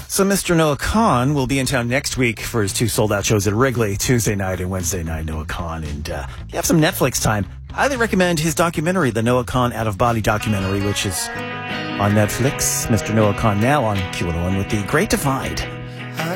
So Mr. Noah Kahan will be in town next week for his 2 sold-out shows at Wrigley, Tuesday night and Wednesday night, Noah Kahan. And if you have some Netflix time, highly recommend his documentary, the Noah Kahan Out of Body documentary, which is on Netflix. Mr. Noah Kahan now on Q101 with The Great Divide.